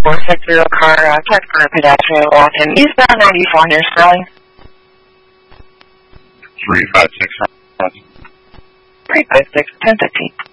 460 car, check for a pedestrian walking eastbound 94 near Sterling. 356. 356, 1015.